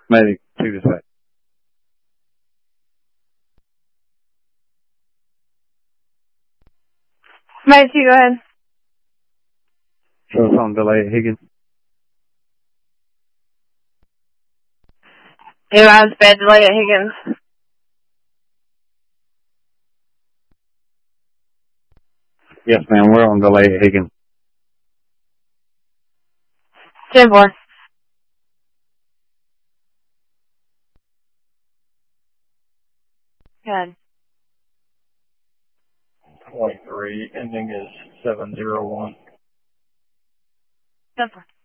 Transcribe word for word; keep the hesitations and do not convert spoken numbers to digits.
Medic to dispatch. Medic two, go ahead. Show us on delay at Higgins. Inbound bad delay at Higgins. Yes, ma'am. We're on delay at Higgins. ten four. Good. twenty-three, ending is seven zero one. ten four.